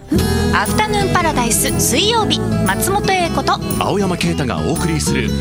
アフタヌーンパラダイス水曜日、松本英子と青山啓太がお送りする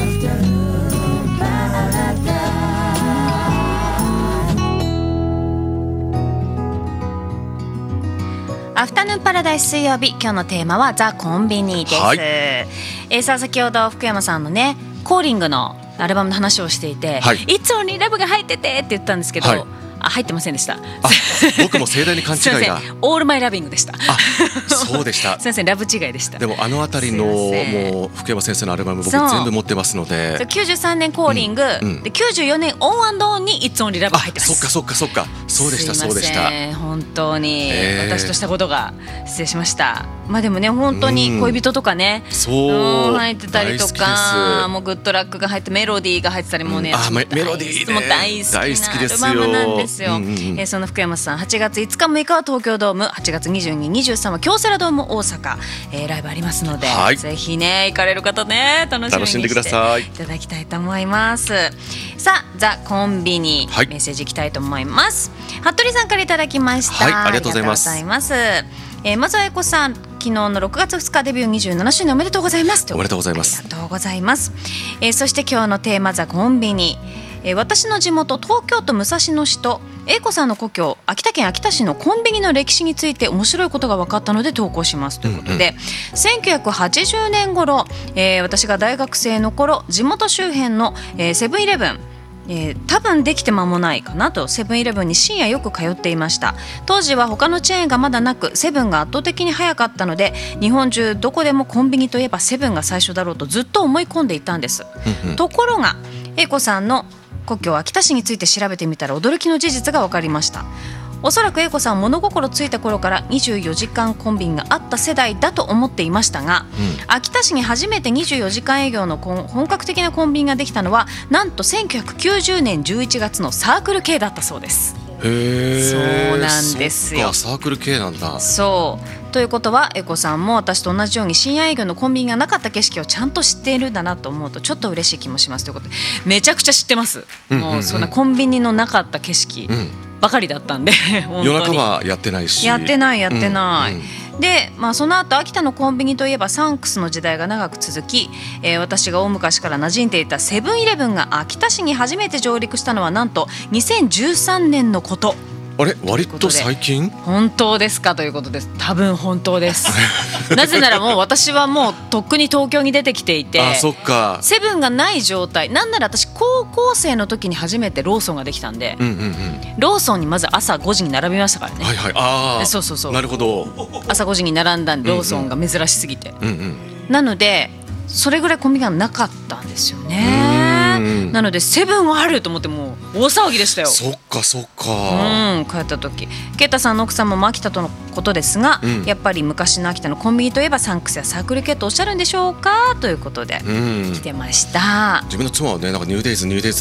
アフタヌーンパラダイス水曜日、今日のテーマはザ・コンビニです、 はいさあ先ほど福山さんのねコーリングのアルバムの話をしていて、 はい、 いつオンリーラブが入っててって言ったんですけど、 はい、 入ってませんでした。 僕も盛大に勘違いがオールマイラビングでした。 そうでしたすいません、ラブ違いでした。 でもあのあたりのもう福山先生のアルバム僕全部持ってますので、 93年コーリング、で94年オン&オンにいつオンリーラブが入ってます。 そっかそうでしたそうでした。 本当に、私としたことが失礼しました。まあでもね本当に恋人とかね、 そう入ってたりとか、もうグッドラックが入ってメロディーが入ってたりもうね、 メロディーね、 もう大好きなアルバムなんですよ。その福山さん8月5日6日は東京ドーム、8月22、23は京セラドーム大阪、ライブありますので、 はい、 ぜひね行かれる方ね楽しみにしていただきたいと思います。さあザ・コンビニ、メッセージいきたいと思います。服部さんからいただきました、 ありがとうございます。 まずは英子さん、昨日の6月2日デビュー27周年おめでとうございます。 おめでとうございます。 ありがとうございます。そして今日のテーマザ・コンビニ、私の地元東京都武蔵野市と英子さんの故郷秋田県秋田市のコンビニの歴史について面白いことが分かったので投稿しますということで、1980年頃、私が大学生の頃地元周辺の、セブンイレブン、多分できて間もないかなとセブンイレブンに深夜よく通っていました。当時は他のチェーンがまだなくセブンが圧倒的に早かったので、日本中どこでもコンビニといえばセブンが最初だろうとずっと思い込んでいたんです。ところが英子さんの故郷秋田市について調べてみたら驚きの事実が分かりました。おそらく英子さん物心ついた頃から24時間コンビニがあった世代だと思っていましたが、秋田市に初めて24時間営業の本格的なコンビニができたのはなんと1990年11月のサークル系だったそうです。そうなんですよ。 サークル系なんだ。 そうということは英子さんも私と同じように深夜営業のコンビニがなかった景色をちゃんと知っているんだなと思うとちょっと嬉しい気もしますということで、めちゃくちゃ知ってます。もうそんなコンビニのなかった景色ばかりだったんで夜中はやってないしやってない、で、その後秋田のコンビニといえばサンクスの時代が長く続き、私が大昔から馴染んでいたセブンイレブンが秋田市に初めて上陸したのはなんと2013年のこと。 あれ割と最近？ 本当ですかということです。多分本当ですなぜならもう私はもうとっくに東京に出てきていて、 そっか、 セブンがない状態。なんなら私高校生の時に初めてローソンができたんで、ローソンにまず朝5時に並びましたからね。そうなるほど。朝5時に並んだんでローソンが珍しすぎて、なのでそれぐらいコンビニがなかったんですよね。なのでセブンはあると思ってもう大騒ぎでしたよ。そっか帰った時、ケイタさんの奥さんも秋田とのことですが、やっぱり昔の秋田のコンビニといえばサンクスやサークル系とおっしゃるんでしょうかということで来てました。 自分の妻はねなんかニューデイズ